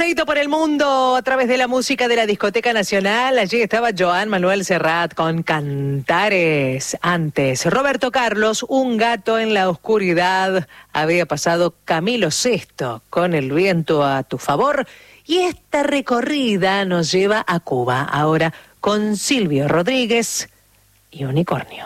paseíto por el mundo a través de la música de la Discoteca Nacional. Allí estaba Joan Manuel Serrat con Cantares. Antes, Roberto Carlos, Un gato en la oscuridad. Había pasado Camilo Sesto con El viento a tu favor. Y esta recorrida nos lleva a Cuba, ahora con Silvio Rodríguez y Unicornio.